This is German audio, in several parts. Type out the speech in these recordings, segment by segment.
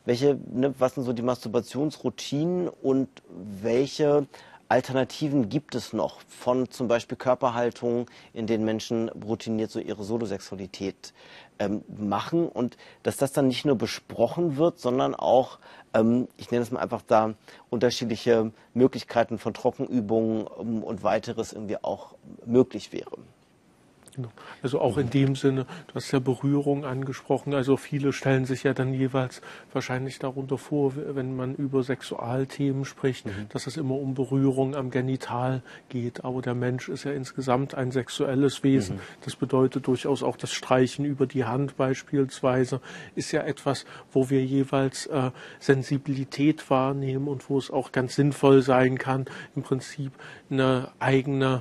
was sind so die Masturbationsroutinen und welche Alternativen gibt es noch von zum Beispiel Körperhaltungen, in denen Menschen routiniert so ihre Solosexualität machen und dass das dann nicht nur besprochen wird, sondern auch, ich nenne es mal einfach da, unterschiedliche Möglichkeiten von Trockenübungen und weiteres irgendwie auch möglich wäre. Genau. Also auch in dem Sinne, du hast ja Berührung angesprochen, also viele stellen sich ja dann jeweils wahrscheinlich darunter vor, wenn man über Sexualthemen spricht, dass es immer um Berührung am Genital geht, aber der Mensch ist ja insgesamt ein sexuelles Wesen. Das bedeutet durchaus auch das Streichen über die Hand beispielsweise ist ja etwas, wo wir jeweils Sensibilität wahrnehmen und wo es auch ganz sinnvoll sein kann, im Prinzip eine eigene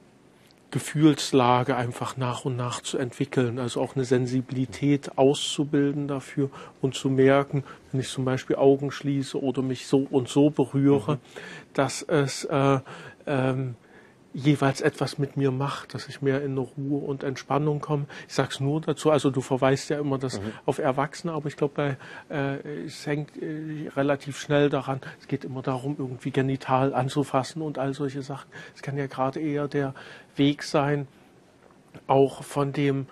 Gefühlslage einfach nach und nach zu entwickeln, also auch eine Sensibilität auszubilden dafür und zu merken, wenn ich zum Beispiel Augen schließe oder mich so und so berühre, dass es jeweils etwas mit mir macht, dass ich mehr in eine Ruhe und Entspannung komme. Ich sage es nur dazu, also du verweist ja immer das auf Erwachsene, aber ich glaube, es hängt relativ schnell daran, es geht immer darum, irgendwie genital anzufassen und all solche Sachen. Es kann ja gerade eher der Weg sein, auch von dem,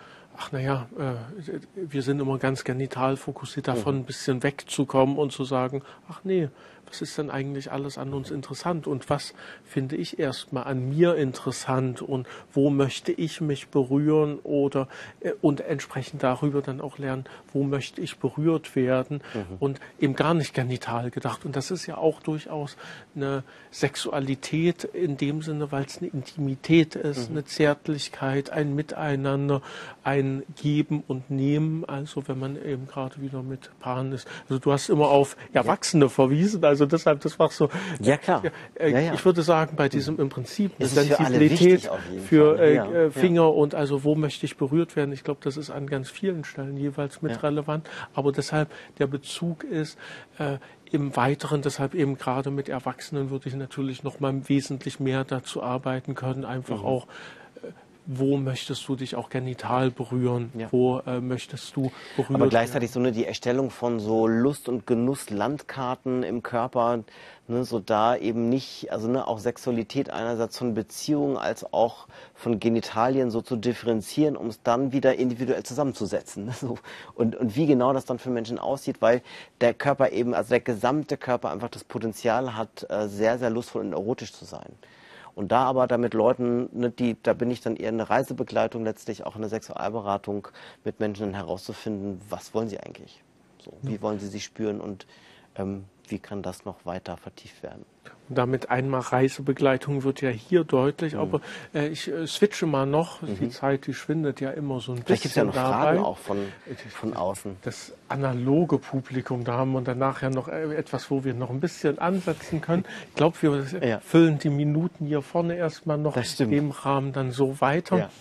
wir sind immer ganz genital fokussiert, davon ein bisschen wegzukommen und zu sagen, ach nee, was ist denn eigentlich alles an uns interessant und was finde ich erstmal an mir interessant und wo möchte ich mich berühren oder und entsprechend darüber dann auch lernen, wo möchte ich berührt werden und eben gar nicht genital gedacht. Und das ist ja auch durchaus eine Sexualität in dem Sinne, weil es eine Intimität ist, eine Zärtlichkeit, ein Miteinander, ein Geben und Nehmen, also wenn man eben gerade wieder mit Paaren ist. Also du hast immer auf Erwachsene verwiesen, also deshalb, das war so. Ja, klar. Ich würde sagen, bei diesem im Prinzip eine Ist es für alle Sensibilität wichtig auf jeden für Fall. Finger und also wo möchte ich berührt werden. Ich glaube, das ist an ganz vielen Stellen jeweils mit relevant. Aber deshalb der Bezug ist im Weiteren, deshalb eben gerade mit Erwachsenen würde ich natürlich noch mal wesentlich mehr dazu arbeiten können, einfach auch wo möchtest du dich auch genital berühren? Ja. Wo möchtest du berühren? Aber gleichzeitig so die Erstellung von so Lust- und Genuss-Landkarten im Körper, so da eben nicht, also auch Sexualität einerseits von Beziehungen als auch von Genitalien so zu differenzieren, um es dann wieder individuell zusammenzusetzen. So. Und wie genau das dann für Menschen aussieht, weil der Körper eben, also der gesamte Körper einfach das Potenzial hat, sehr, sehr lustvoll und erotisch zu sein. Und da aber damit Leuten, da bin ich dann eher eine Reisebegleitung, letztlich auch eine Sexualberatung mit Menschen herauszufinden, was wollen sie eigentlich? So, wie wollen sie sich spüren und wie kann das noch weiter vertieft werden? Und damit einmal Reisebegleitung wird ja hier deutlich, aber ich switche mal noch, die Zeit, die schwindet ja immer so ein bisschen. Vielleicht gibt es ja noch Fragen auch von außen. Das analoge Publikum, da haben wir danach ja noch etwas, wo wir noch ein bisschen ansetzen können. Ich glaube, wir füllen die Minuten hier vorne erstmal noch im Rahmen dann so weiter. Ja.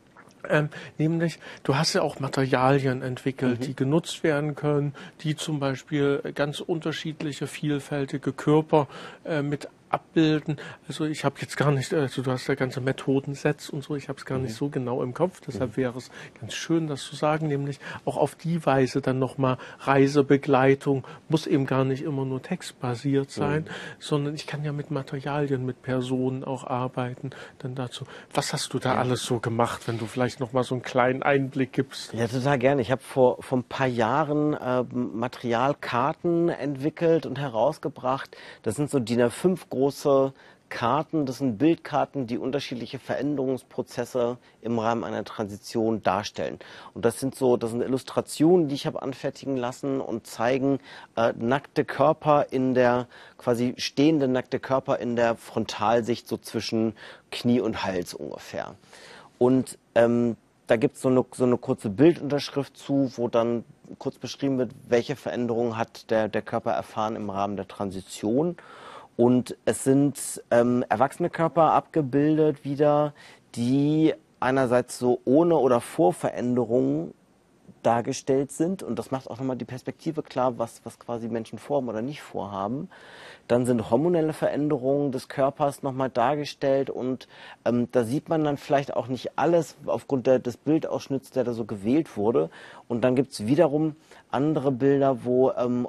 Nämlich, du hast ja auch Materialien entwickelt, die genutzt werden können, die zum Beispiel ganz unterschiedliche, vielfältige Körper mit abbilden. Also ich habe jetzt gar nicht, also du hast ja ganze Methodensets und so, ich habe es gar nicht so genau im Kopf, deshalb wäre es ganz schön, das zu sagen, nämlich auch auf die Weise dann nochmal Reisebegleitung, muss eben gar nicht immer nur textbasiert sein, sondern ich kann ja mit Materialien, mit Personen auch arbeiten, dann dazu. Was hast du da alles so gemacht, wenn du vielleicht nochmal so einen kleinen Einblick gibst? Ja, total gerne. Ich habe vor ein paar Jahren Materialkarten entwickelt und herausgebracht. Das sind so DIN A5 große Karten, das sind Bildkarten, die unterschiedliche Veränderungsprozesse im Rahmen einer Transition darstellen. Und das sind Illustrationen, die ich habe anfertigen lassen und zeigen nackte Körper quasi stehende nackte Körper in der Frontalsicht so zwischen Knie und Hals ungefähr. Und da gibt es so eine kurze Bildunterschrift zu, wo dann kurz beschrieben wird, welche Veränderungen hat der Körper erfahren im Rahmen der Transition. Und es sind erwachsene Körper abgebildet wieder, die einerseits so ohne oder vor Veränderungen dargestellt sind. Und das macht auch nochmal die Perspektive klar, was quasi Menschen vorhaben oder nicht vorhaben. Dann sind hormonelle Veränderungen des Körpers nochmal dargestellt. Und da sieht man dann vielleicht auch nicht alles aufgrund des Bildausschnitts, der da so gewählt wurde. Und dann gibt es wiederum andere Bilder, wo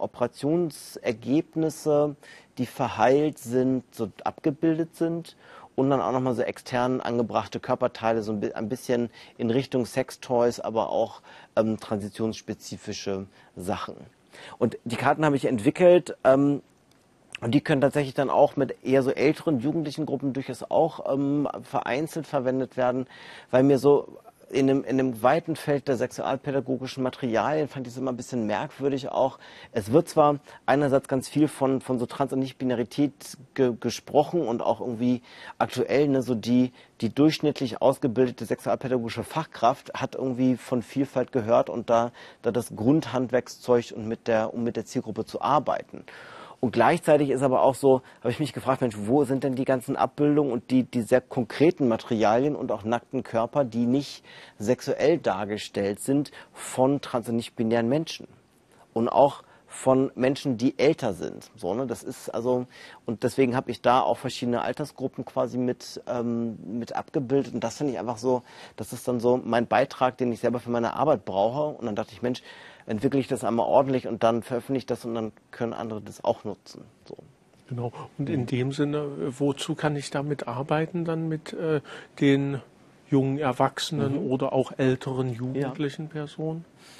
Operationsergebnisse, die verheilt sind, so abgebildet sind. Und dann auch nochmal so extern angebrachte Körperteile, so ein bisschen in Richtung Sextoys, aber auch transitionsspezifische Sachen. Und die Karten habe ich entwickelt und die können tatsächlich dann auch mit eher so älteren jugendlichen Gruppen durchaus auch vereinzelt verwendet werden, weil mir so in einem weiten Feld der sexualpädagogischen Materialien fand ich es immer ein bisschen merkwürdig auch. Es wird zwar einerseits ganz viel von so Trans- und Nicht-Binarität gesprochen und auch irgendwie aktuell, ne, so die durchschnittlich ausgebildete sexualpädagogische Fachkraft hat irgendwie von Vielfalt gehört und da das Grundhandwerkszeug um mit der Zielgruppe zu arbeiten. Und gleichzeitig ist aber auch so, habe ich mich gefragt, Mensch, wo sind denn die ganzen Abbildungen und die sehr konkreten Materialien und auch nackten Körper, die nicht sexuell dargestellt sind von trans- und nicht-binären Menschen und auch von Menschen, die älter sind. So, ne? Das ist also, und deswegen habe ich da auch verschiedene Altersgruppen quasi mit abgebildet. Und das finde ich einfach so, das ist dann so mein Beitrag, den ich selber für meine Arbeit brauche. Und dann dachte ich, Mensch, entwickle ich das einmal ordentlich und dann veröffentliche ich das und dann können andere das auch nutzen. So. Genau. Und in dem Sinne, wozu kann ich damit arbeiten, dann mit den jungen Erwachsenen oder auch älteren jugendlichen Personen?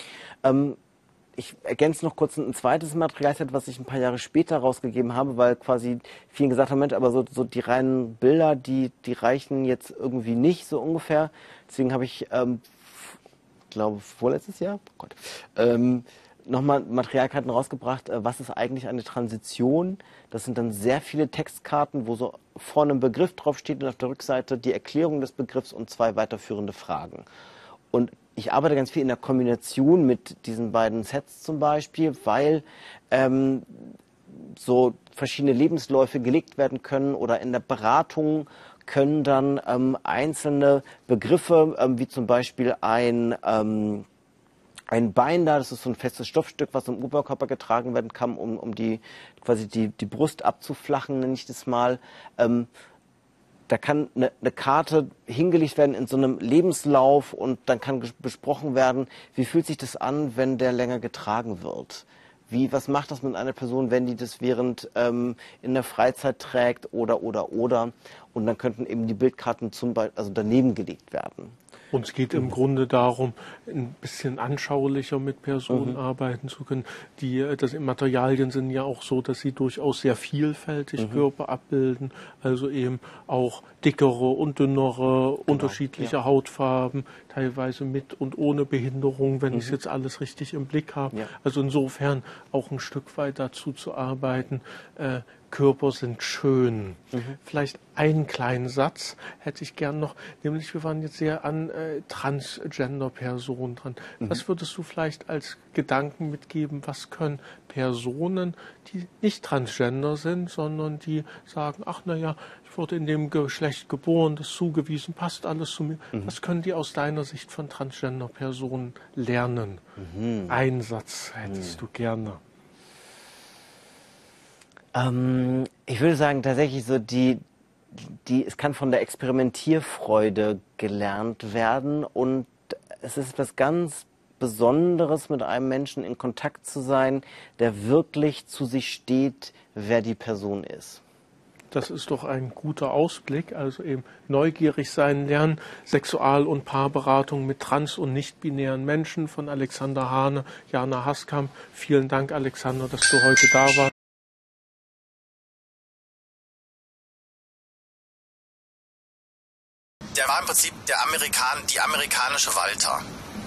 Ich ergänze noch kurz ein zweites Materialset, was ich ein paar Jahre später rausgegeben habe, weil quasi vielen gesagt haben, Mensch, aber so die reinen Bilder, die reichen jetzt irgendwie nicht, so ungefähr. Deswegen habe ich, glaube vorletztes Jahr, oh Gott, nochmal Materialkarten rausgebracht, was ist eigentlich eine Transition. Das sind dann sehr viele Textkarten, wo so vorne ein Begriff draufsteht und auf der Rückseite die Erklärung des Begriffs und 2 weiterführende Fragen. Und ich arbeite ganz viel in der Kombination mit diesen beiden Sets zum Beispiel, weil so verschiedene Lebensläufe gelegt werden können oder in der Beratung können dann einzelne Begriffe, wie zum Beispiel ein Binder, das ist so ein festes Stoffstück, was im Oberkörper getragen werden kann, um quasi die Brust abzuflachen, nenne ich das mal. Da kann eine Karte hingelegt werden in so einem Lebenslauf und dann kann besprochen werden, wie fühlt sich das an, wenn der länger getragen wird. Was macht das mit einer Person, wenn die das während in der Freizeit trägt oder. Und dann könnten eben die Bildkarten also daneben gelegt werden. Und es geht im Grunde darum, ein bisschen anschaulicher mit Personen arbeiten zu können. Das Materialien sind ja auch so, dass sie durchaus sehr vielfältig Körper abbilden. Also eben auch dickere und dünnere, unterschiedliche Hautfarben, teilweise mit und ohne Behinderung, wenn ich es jetzt alles richtig im Blick habe. Ja. Also insofern auch ein Stück weit dazu zu arbeiten, Körper sind schön. Vielleicht einen kleinen Satz hätte ich gern noch, nämlich wir waren jetzt sehr an Transgender-Personen dran. Was würdest du vielleicht als Gedanken mitgeben, was können Personen, die nicht transgender sind, sondern die sagen, ach naja, ich wurde in dem Geschlecht geboren, das zugewiesen, passt alles zu mir. Was können die aus deiner Sicht von Transgender-Personen lernen? Einen Satz hättest du gerne. Ich würde sagen, tatsächlich so es kann von der Experimentierfreude gelernt werden und es ist was ganz Besonderes, mit einem Menschen in Kontakt zu sein, der wirklich zu sich steht, wer die Person ist. Das ist doch ein guter Ausblick, also eben neugierig sein lernen, Sexual- und Paarberatung mit trans- und nicht-binären Menschen von Alexander Hane, Jana Haskamp. Vielen Dank, Alexander, dass du heute da warst. Der war im Prinzip die amerikanische Walter.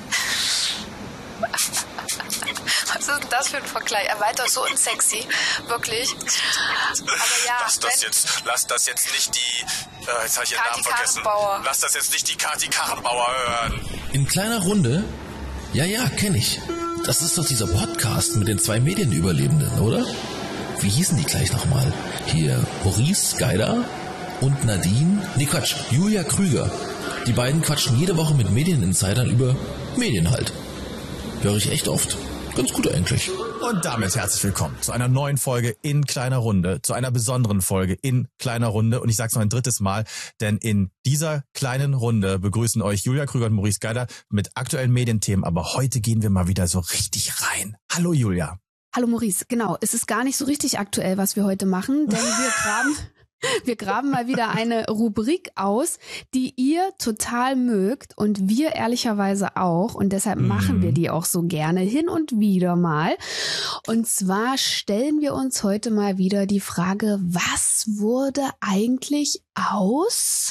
Was ist denn das für ein Vergleich? Er war doch so unsexy, wirklich. Aber ja, lass das jetzt nicht die, jetzt habe ich ihren Namen vergessen. Lass das jetzt nicht die Kati Karrenbauer hören. In kleiner Runde? Ja, kenne ich. Das ist doch dieser Podcast mit den 2 Medienüberlebenden, oder? Wie hießen die gleich nochmal? Hier, Maurice Geider und Nadine, Julia Krüger. Die beiden quatschen jede Woche mit Medieninsidern über Medien halt. Höre ich echt oft. Ganz gut eigentlich. Und damit herzlich willkommen zu einer neuen Folge in kleiner Runde, zu einer besonderen Folge in kleiner Runde. Und ich sage es noch ein drittes Mal, denn in dieser kleinen Runde begrüßen euch Julia Krüger und Maurice Geider mit aktuellen Medienthemen. Aber heute gehen wir mal wieder so richtig rein. Hallo Julia. Hallo Maurice, genau. Es ist gar nicht so richtig aktuell, was wir heute machen, denn wir graben mal wieder eine Rubrik aus, die ihr total mögt und wir ehrlicherweise auch. Und deshalb machen wir die auch so gerne hin und wieder mal. Und zwar stellen wir uns heute mal wieder die Frage, was wurde eigentlich aus... ...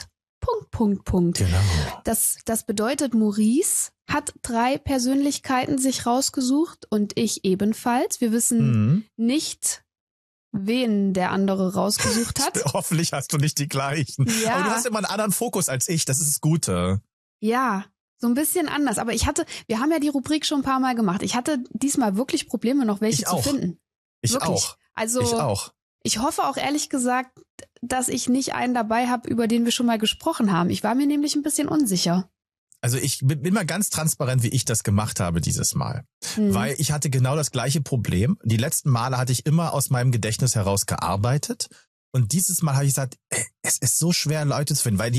Genau. Das bedeutet, Maurice hat 3 Persönlichkeiten sich rausgesucht und ich ebenfalls. Wir wissen nicht, wen der andere rausgesucht hat. Hoffentlich hast du nicht die gleichen. Ja. Aber du hast immer einen anderen Fokus als ich, das ist das Gute. Ja, so ein bisschen anders. Aber wir haben ja die Rubrik schon ein paar Mal gemacht. Ich hatte diesmal wirklich Probleme, noch welche zu finden. Ich auch. Ich hoffe auch ehrlich gesagt, dass ich nicht einen dabei habe, über den wir schon mal gesprochen haben. Ich war mir nämlich ein bisschen unsicher. Also ich bin mal ganz transparent, wie ich das gemacht habe dieses Mal. Weil ich hatte genau das gleiche Problem. Die letzten Male hatte ich immer aus meinem Gedächtnis heraus gearbeitet. Und dieses Mal habe ich gesagt, es ist so schwer, Leute zu finden, weil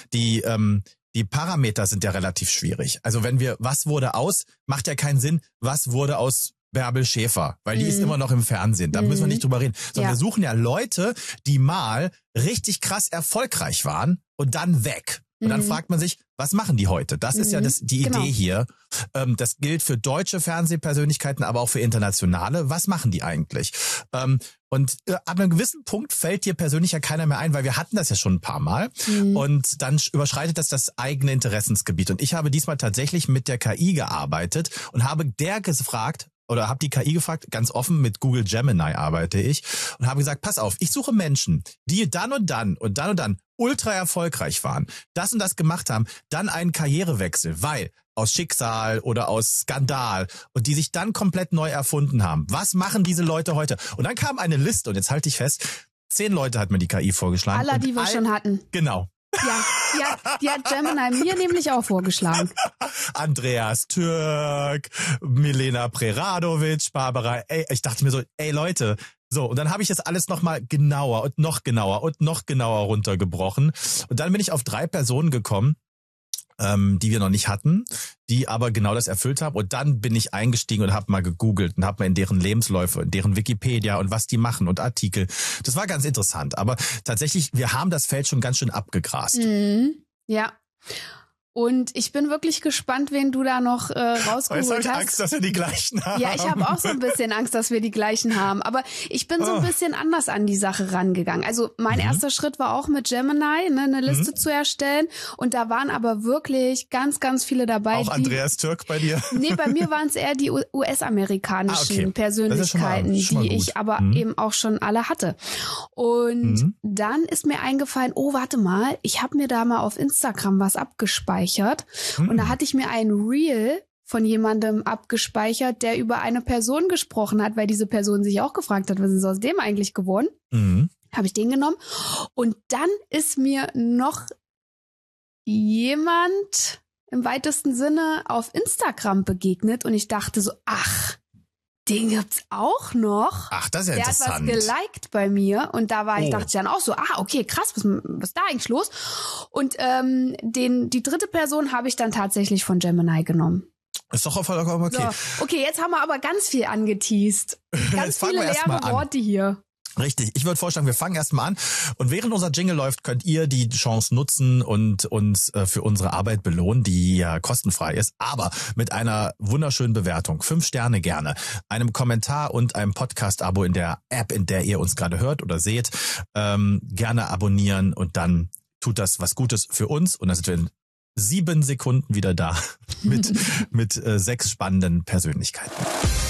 die Parameter sind ja relativ schwierig. Also wenn was wurde aus, macht ja keinen Sinn, was wurde aus Bärbel Schäfer, weil die ist immer noch im Fernsehen. Da müssen wir nicht drüber reden. Sondern wir suchen ja Leute, die mal richtig krass erfolgreich waren und dann weg. Und dann fragt man sich, was machen die heute? Das ist ja die Idee hier. Das gilt für deutsche Fernsehpersönlichkeiten, aber auch für internationale. Was machen die eigentlich? Und ab einem gewissen Punkt fällt dir persönlich ja keiner mehr ein, weil wir hatten das ja schon ein paar Mal. Und dann überschreitet das eigene Interessensgebiet. Und ich habe diesmal tatsächlich mit der KI gearbeitet und habe habe die KI gefragt, ganz offen, mit Google Gemini arbeite ich, und habe gesagt, pass auf, ich suche Menschen, die dann und dann ultra erfolgreich waren, das und das gemacht haben, dann einen Karrierewechsel, weil aus Schicksal oder aus Skandal, und die sich dann komplett neu erfunden haben. Was machen diese Leute heute? Und dann kam eine Liste, und jetzt halte ich fest, 10 Leute hat mir die KI vorgeschlagen. Aller, die wir schon hatten. Genau. Ja, die hat Gemini mir nämlich auch vorgeschlagen. Andreas Türk, Milena Preradovic, Barbara, ich dachte mir so, Leute, so, und dann habe ich das alles nochmal genauer und noch genauer runtergebrochen. Und dann bin ich auf 3 Personen gekommen, die wir noch nicht hatten, die aber genau das erfüllt haben. Und dann bin ich eingestiegen und habe mal gegoogelt und habe mal in deren Lebensläufe, in deren Wikipedia und was die machen und Artikel. Das war ganz interessant. Aber tatsächlich, wir haben das Feld schon ganz schön abgegrast. Ja. Und ich bin wirklich gespannt, wen du da noch rausgeholt hast. Jetzt habe ich Angst, dass wir die gleichen haben. Ja, ich habe auch so ein bisschen Angst, dass wir die gleichen haben. Aber ich bin so ein bisschen anders an die Sache rangegangen. Also mein erster Schritt war auch mit Gemini, eine Liste zu erstellen. Und da waren aber wirklich ganz, ganz viele dabei. Auch Andreas Türk bei dir? Nee, bei mir waren es eher die US-amerikanischen Persönlichkeiten, die ich aber eben auch schon alle hatte. Und dann ist mir eingefallen, warte mal, ich habe mir da mal auf Instagram was abgespeichert. Und da hatte ich mir ein Reel von jemandem abgespeichert, der über eine Person gesprochen hat, weil diese Person sich auch gefragt hat, was ist aus dem eigentlich geworden? Habe ich den genommen. Und dann ist mir noch jemand im weitesten Sinne auf Instagram begegnet und ich dachte so, den gibt's auch noch. Ach, das ist ja interessant. Der hat was geliked bei mir und da dachte ich dann auch so, okay, krass, was ist da eigentlich los? Und die dritte Person habe ich dann tatsächlich von Gemini genommen. Ist doch vollkommen okay. So, okay, jetzt haben wir aber ganz viel angeteased. Ganz viele leere Worte hier. Richtig. Ich würde vorschlagen, wir fangen erstmal an. Und während unser Jingle läuft, könnt ihr die Chance nutzen und uns für unsere Arbeit belohnen, die ja kostenfrei ist, aber mit einer wunderschönen Bewertung. 5 Sterne gerne. Einem Kommentar und einem Podcast-Abo in der App, in der ihr uns gerade hört oder seht. Gerne abonnieren und dann tut das was Gutes für uns. Und dann sind wir in 7 Sekunden wieder da mit 6 spannenden Persönlichkeiten.